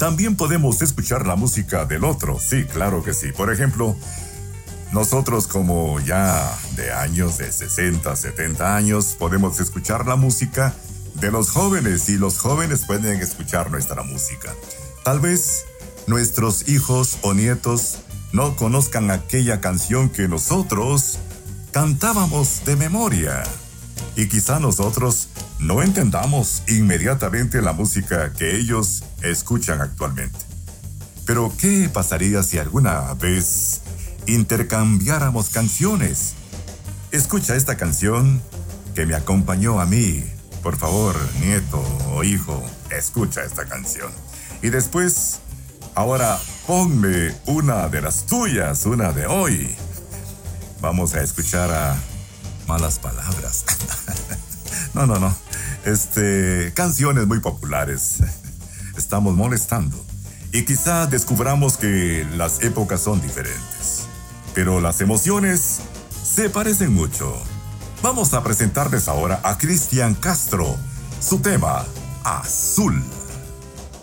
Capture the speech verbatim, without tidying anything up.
también podemos escuchar la música del otro. Sí, claro que sí. Por ejemplo, nosotros como ya de años, de sesenta, setenta años, podemos escuchar la música de los jóvenes y los jóvenes pueden escuchar nuestra música. Tal vez nuestros hijos o nietos no conozcan aquella canción que nosotros cantábamos de memoria. Y quizá nosotros no entendamos inmediatamente la música que ellos escuchan actualmente. Pero ¿qué pasaría si alguna vez intercambiáramos canciones? Escucha esta canción que me acompañó a mí. Por favor, nieto o hijo, escucha esta canción. Y después, ahora ponme una de las tuyas, una de hoy. Vamos a escuchar a Malas Palabras. No, no, no. Este, canciones muy populares. Estamos molestando. Y quizá descubramos que las épocas son diferentes. Pero las emociones se parecen mucho. Vamos a presentarles ahora a Cristian Castro. Su tema, Azul.